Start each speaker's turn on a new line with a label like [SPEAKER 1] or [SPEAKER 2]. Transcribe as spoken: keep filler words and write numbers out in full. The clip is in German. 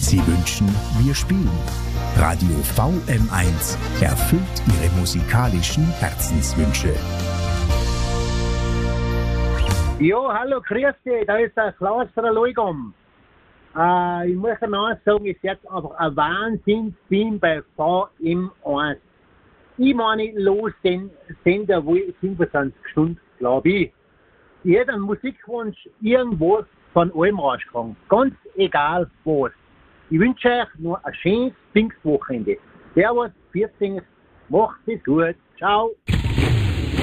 [SPEAKER 1] Sie wünschen, wir spielen. Radio V M eins erfüllt Ihre musikalischen Herzenswünsche.
[SPEAKER 2] Ja, hallo, grüß dich, da ist der Klaus von der Leugum. Äh, ich muss noch sagen, ich werde einfach ein Wahnsinnsfilm bei V M eins. Ich meine, los den Sender wohl fünfundzwanzig Stunden, glaube ich. Ich hätte einen Musikwunsch irgendwo von allem rausgekommen. Ganz egal was. Ich wünsche euch nur ein schönes Pfingstwochenende. Servus, vierzehn, macht es gut. Ciao.